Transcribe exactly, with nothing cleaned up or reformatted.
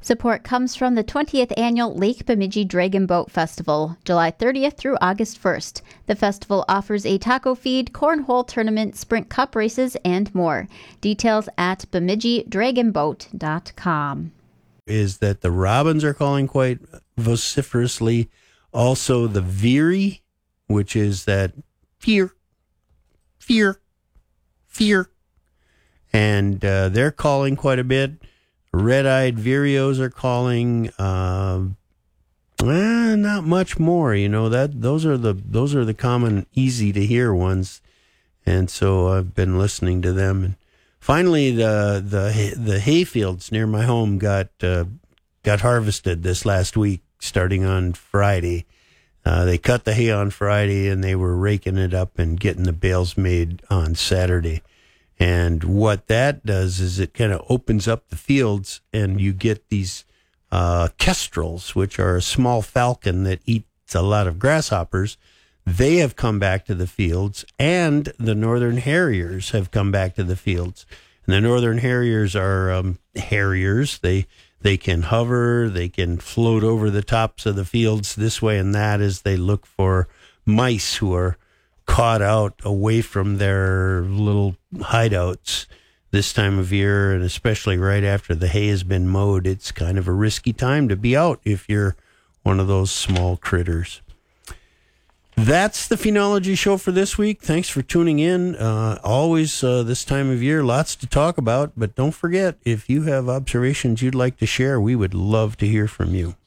Support comes from the twentieth Annual Lake Bemidji Dragon Boat Festival, July thirtieth through August first. The festival offers a taco feed, cornhole tournament, sprint cup races, and more. Details at bemidji dragon boat dot com. Is that the robins are calling quite vociferously. Also the veery, which is that fear, fear, fear. And uh, they're calling quite a bit. Red-eyed vireos are calling. Uh, eh, not much more, you know. That those are the those are the common, easy to hear ones, and so I've been listening to them. And finally, the the the hay fields near my home got uh, got harvested this last week, starting on Friday. Uh, they cut the hay on Friday, and they were raking it up and getting the bales made on Saturday. And what that does is it kind of opens up the fields, and you get these uh, kestrels, which are a small falcon that eats a lot of grasshoppers. They have come back to the fields, and the northern harriers have come back to the fields. And the northern harriers are um, harriers. They they can hover, they can float over the tops of the fields this way and that as they look for mice who are caught out away from their little hideouts this time of year, and especially right after the hay has been mowed. It's kind of a risky time to be out if you're one of those small critters. That's the Phenology Show for this week. Thanks for tuning in. Uh, always uh, this time of year, lots to talk about, but don't forget, if you have observations you'd like to share, we would love to hear from you.